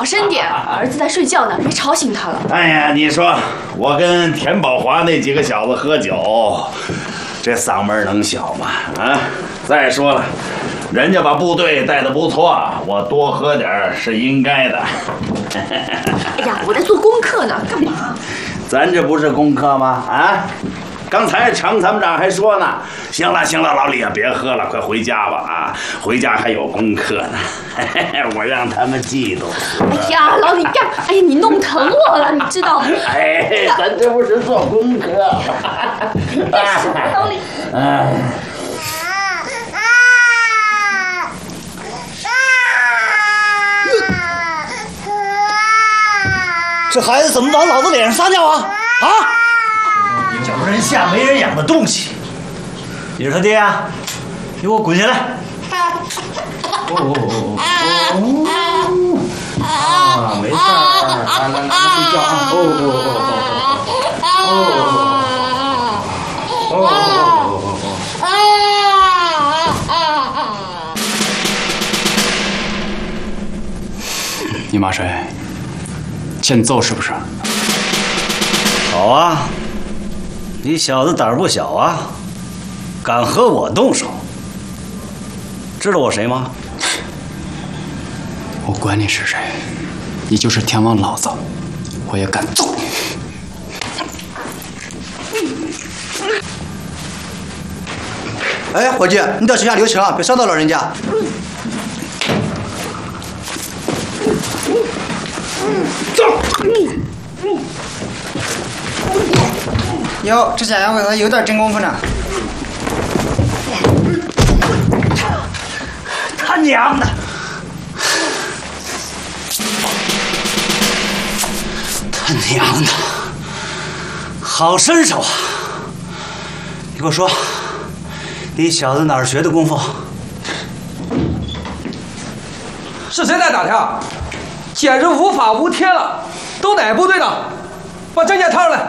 声点，儿子在睡觉呢，别吵醒他了。 哎呀，你说我跟田宝华那几个小子喝酒，这嗓门能小吗？啊！再说了，人家把部队带得不错，我多喝点是应该的。 哎呀，我在做功课呢，干嘛？ 咱这不是功课吗？啊！刚才常参谋长还说呢，行了行了，老李啊，别喝了，快回家吧啊！回家还有功课呢，我让他们嫉妒。 哎呀，老李干！哎呀，你弄疼我了，你知道吗？ 哎，咱这不是做功课吗？ 什么老李？ 哎。 这孩子怎么往老子脸上撒尿啊？啊！叫人下没人养的东西！你是他爹啊？给我滚下来！ 啊，没事儿，来睡觉啊！ 你骂谁？欠揍是不是？ 好啊，你小子胆儿不小啊，敢和我动手。知道我谁吗？ 我管你是谁，你就是天王老子，我也敢揍。 哎，伙计，你到手下留情啊，别伤到老人家。 哟，这家伙回头有点真功夫呢。 他娘的！他娘的！好身手啊！你给我说，你小子哪儿学的功夫？ 是谁在打听？简直无法无天了！都哪部队的？把证件掏出来！